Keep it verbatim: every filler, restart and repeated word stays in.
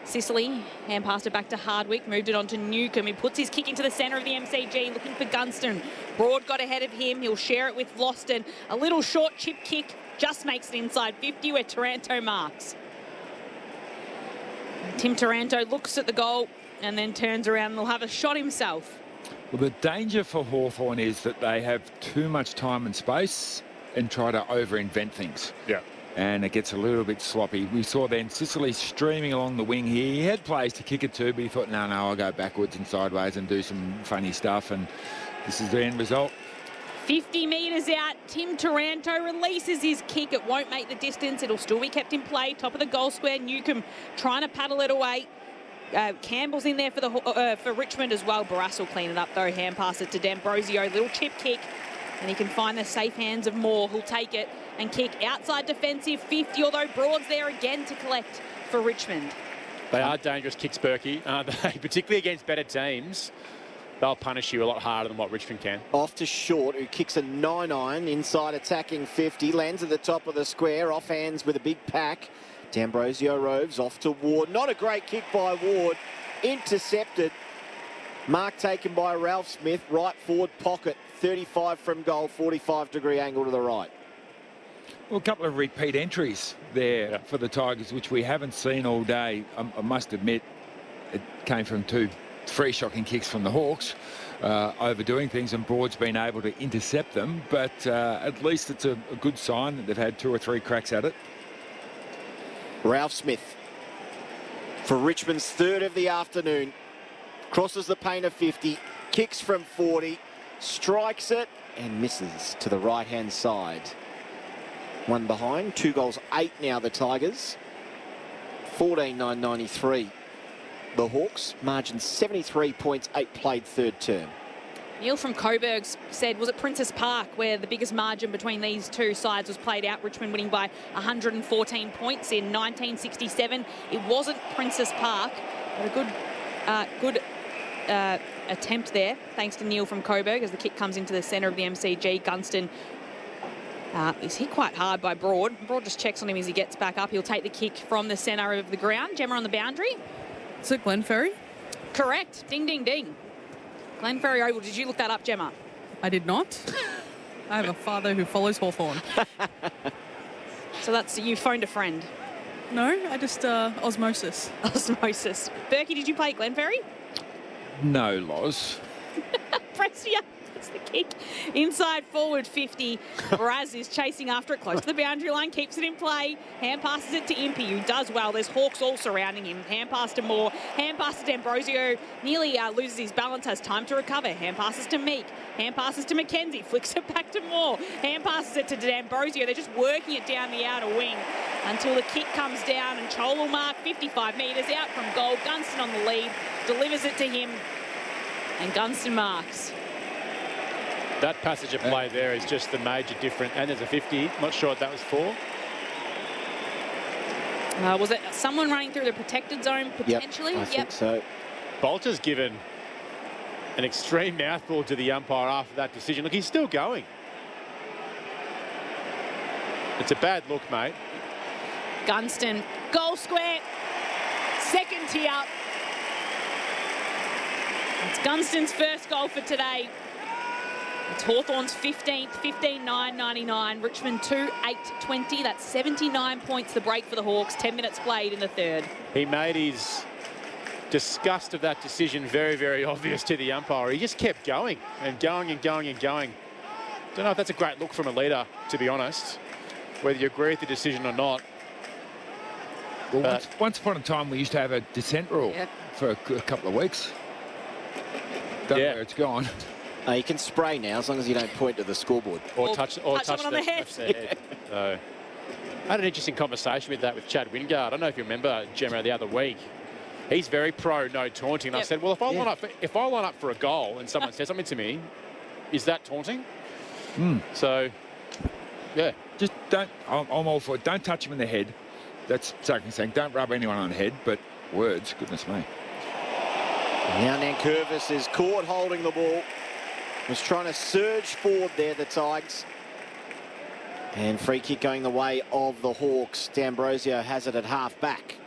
Sicily, hand passed it back to Hardwick, moved it on to Newcombe. He puts his kick into the centre of the M C G, looking for Gunston. Broad got ahead of him. He'll share it with Loston. A little short chip kick just makes it inside fifty where Taranto marks. Tim Taranto looks at the goal and then turns around and will have a shot himself. Well, the danger for Hawthorn is that they have too much time and space and try to over-invent things. Yeah. And it gets a little bit sloppy. We saw then Sicily streaming along the wing here. He had plays to kick it to, but he thought, no, no, I'll go backwards and sideways and do some funny stuff. And this is the end result. fifty metres out, Tim Taranto releases his kick. It won't make the distance. It'll still be kept in play. Top of the goal square, Newcombe trying to paddle it away. Uh, Campbell's in there for the uh, for Richmond as well. Barras will clean it up though. Hand pass it to D'Ambrosio. Little chip kick. And he can find the safe hands of Moore, who'll take it and kick outside defensive fifty, although Broad's there again to collect for Richmond. They are dangerous kicks, Berkey, aren't they? Particularly against better teams. They'll punish you a lot harder than what Richmond can. Off to Short, who kicks a nine iron inside attacking fifty. Lands at the top of the square, off hands with a big pack. D'Ambrosio roves off to Ward. Not a great kick by Ward. Intercepted. Mark taken by Ralph Smith. Right forward pocket. thirty-five from goal, forty-five degree angle to the right. Well, a couple of repeat entries there yeah. for the Tigers, which we haven't seen all day. I, I must admit, it came from two, three shocking kicks from the Hawks, uh, overdoing things, and Broad's been able to intercept them. But uh, at least it's a, a good sign that they've had two or three cracks at it. Ralph Smith for Richmond's third of the afternoon. Crosses the paint of fifty, kicks from forty, strikes it and misses to the right-hand side. One behind, two goals, eight now the Tigers. fourteen nine ninety-three. The Hawks, margin seventy-three points, eight played third term. Neil from Coburg said, was it Princess Park where the biggest margin between these two sides was played out? Richmond winning by one hundred fourteen points in nineteen sixty-seven. It wasn't Princess Park, but a good, uh, good uh, attempt there, thanks to Neil from Coburg, as the kick comes into the centre of the M C G. Gunston uh, is hit quite hard by Broad. Broad just checks on him as he gets back up. He'll take the kick from the centre of the ground. Gemma on the boundary. Is it Glenferrie? Correct. Ding, ding, ding. Glenferrie Oval. Did you look that up, Gemma? I did not. I have a father who follows Hawthorn. So that's, you phoned a friend? No, I just, uh, osmosis. Osmosis. Berkey, did you play Glenferrie? No, Loz. Brescia puts the kick inside forward fifty. Raz is chasing after it close to the boundary line, keeps it in play. Hand passes it to Impey, who does well. There's Hawks all surrounding him. Hand pass to Moore. Hand pass to D'Ambrosio. Nearly uh, loses his balance, has time to recover. Hand passes to Meek. Hand passes to McKenzie. Flicks it back to Moore. Hand passes it to D'Ambrosio. They're just working it down the outer wing until the kick comes down, and Chol will mark fifty-five metres out from goal. Gunston on the lead. Delivers it to him. And Gunston marks. That passage of play there is just the major difference. And there's a fifty. Not sure what that was for. Uh, was it someone running through the protected zone potentially? Yep, I think so. Bolter's given an extreme mouthful to the umpire after that decision. Look, he's still going. It's a bad look, mate. Gunston, goal square, second tier. It's Gunston's first goal for today. It's Hawthorn's fifteenth, fifteen nine ninety-nine. Richmond two eight twenty. That's seventy-nine points the break for the Hawks. ten minutes played in the third. He made his disgust of that decision very, very obvious to the umpire. He just kept going and going and going and going. Don't know if that's a great look from a leader, to be honest, whether you agree with the decision or not. Well, once, once upon a time, we used to have a dissent rule yeah. for a, a couple of weeks. Don't Yeah. know where it's gone. Uh, you can spray now as long as you don't point to the scoreboard. Or, Or touch, or touch touch, someone the, on the head. touch their head. So, I had an interesting conversation with that with Chad Wingard. I don't know if you remember, Gemma, the other week. He's very pro no taunting. And Yep. I said, well, if I Yeah. line up for, if I line up for a goal and someone says something to me, is that taunting? Mm. So, yeah. Just don't, I'm, I'm all for it. Don't touch him in the head. That's something saying. Don't rub anyone on the head, but words, goodness me. Now Nankervis is caught holding the ball. Was trying to surge forward there, the Tigers. And free kick going the way of the Hawks. D'Ambrosio has it at half back.